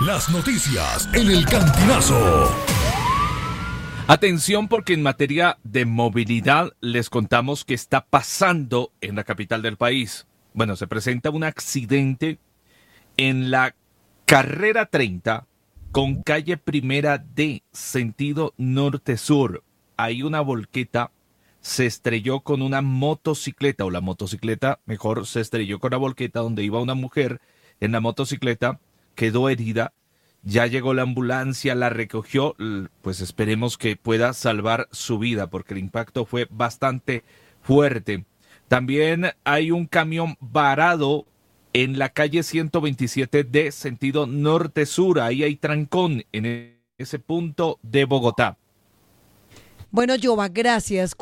Las noticias en el Cantinazo. Atención, porque en materia de movilidad les contamos que está pasando en la capital del país. Bueno, se presenta un accidente en la carrera 30 con calle Primera D, sentido norte-sur. Hay una volqueta, se estrelló con una motocicleta, o la motocicleta, mejor, se estrelló con la volqueta donde iba una mujer en la motocicleta, quedó herida. Ya llegó la ambulancia, la recogió, pues esperemos que pueda salvar su vida porque el impacto fue bastante fuerte. También hay un camión varado en la calle 127D, sentido norte-sur. Ahí hay trancón en ese punto de Bogotá. Bueno, Jova, gracias.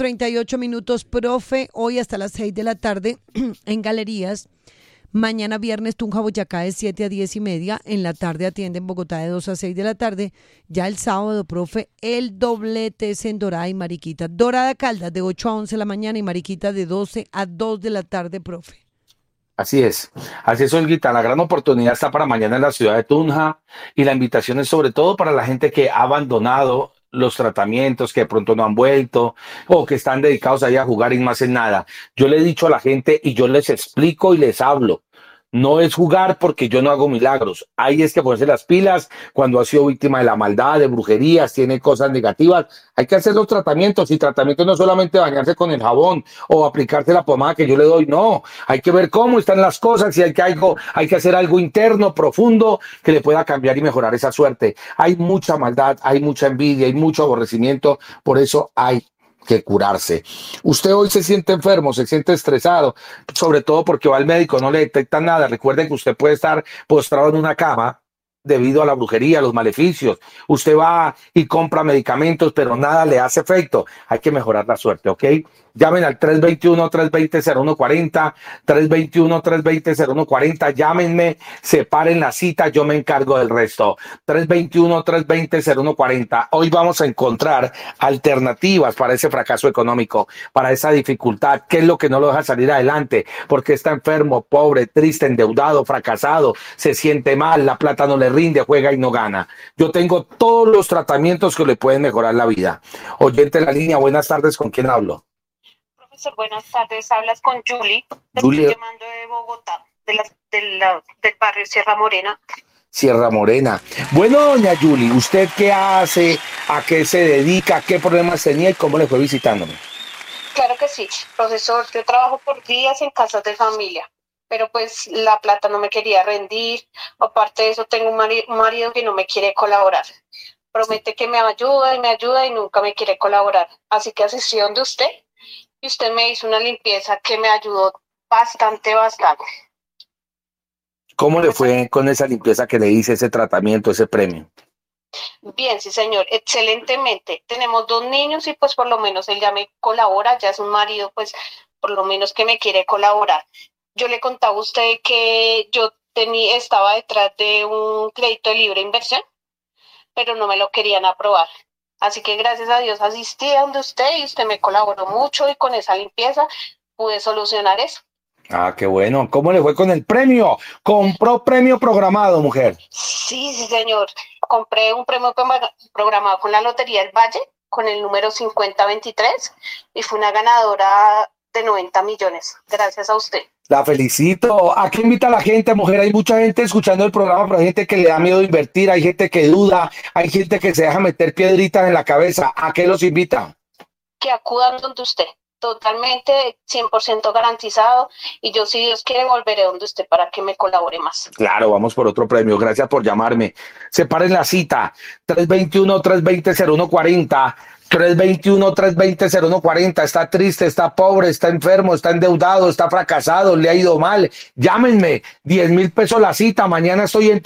4:38, profe. Hoy hasta las 6 de la tarde en Galerías. Mañana viernes Tunja, Boyacá de 7 a 10 y media. En la tarde atiende en Bogotá de 2 a 6 de la tarde. Ya el sábado, profe, el doblete es en Dorada y Mariquita. Dorada Caldas de 8 a 11 de la mañana y Mariquita de 12 a 2 de la tarde, profe. Así es, Olguita. La gran oportunidad está para mañana en la ciudad de Tunja y la invitación es sobre todo para la gente que ha abandonado los tratamientos, que de pronto no han vuelto o que están dedicados ahí a jugar y no hacen nada. Yo le he dicho a la gente y yo les explico y les hablo. No es jugar porque yo no hago milagros. Ahí es que ponerse las pilas cuando ha sido víctima de la maldad, de brujerías, tiene cosas negativas. Hay que hacer los tratamientos y tratamientos no solamente bañarse con el jabón o aplicarse la pomada que yo le doy. No, hay que ver cómo están las cosas y hay que hacer algo interno, profundo, que le pueda cambiar y mejorar esa suerte. Hay mucha maldad, hay mucha envidia, hay mucho aborrecimiento. Por eso hay que curarse. Usted hoy se siente enfermo, se siente estresado, sobre todo porque va al médico, no le detectan nada. Recuerden que usted puede estar postrado en una cama debido a la brujería, a los maleficios. Usted va y compra medicamentos, pero nada le hace efecto. Hay que mejorar la suerte, ¿ok? Llamen al 321-320-0140, 321-320-0140, llámenme, separen la cita, yo me encargo del resto. 321-320-0140. Hoy vamos a encontrar alternativas para ese fracaso económico, para esa dificultad, qué es lo que no lo deja salir adelante, porque está enfermo, pobre, triste, endeudado, fracasado, se siente mal, la plata no le rinde, juega y no gana. Yo tengo todos los tratamientos que le pueden mejorar la vida. Oyente de la línea, buenas tardes, ¿con quién hablo? Profesor, buenas tardes. Hablas con Julie. Julie. Estoy llamando de Bogotá, del barrio Sierra Morena. Sierra Morena. Bueno, doña Julie, ¿usted qué hace? ¿A qué se dedica? ¿Qué problemas tenía y cómo le fue visitándome? Claro que sí, profesor. Yo trabajo por días en casas de familia, pero pues la plata no me quería rendir. Aparte de eso, tengo un marido que no me quiere colaborar. Promete que me ayuda y nunca me quiere colaborar. Así que asistí donde usted. Y usted me hizo una limpieza que me ayudó bastante. ¿Cómo le fue con esa limpieza que le hice, ese tratamiento, ese premio? Bien, sí, señor, excelentemente. Tenemos 2 niños y pues por lo menos él ya me colabora, ya es un marido, pues por lo menos que me quiere colaborar. Yo le contaba a usted que yo estaba detrás de un crédito de libre inversión, pero no me lo querían aprobar. Así que gracias a Dios asistí a donde usted y usted me colaboró mucho y con esa limpieza pude solucionar eso. Ah, qué bueno. ¿Cómo le fue con el premio? ¿Compró premio programado, mujer? Sí, señor. Compré un premio programado con la Lotería del Valle, con el número 5023 y fue una ganadora de 90 millones. Gracias a usted. La felicito. ¿A qué invita a la gente, mujer? Hay mucha gente escuchando el programa, pero hay gente que le da miedo invertir, hay gente que duda, hay gente que se deja meter piedritas en la cabeza. ¿A qué los invita? Que acudan donde usted. Totalmente 100% garantizado y yo, si Dios quiere, volveré donde usted para que me colabore más. Claro, vamos por otro premio. Gracias por llamarme. Separen la cita. 321-320-0140. 321-320-0140. Está triste, está pobre, está enfermo, está endeudado, está fracasado, le ha ido mal. Llámenme. 10,000 pesos la cita. Mañana estoy en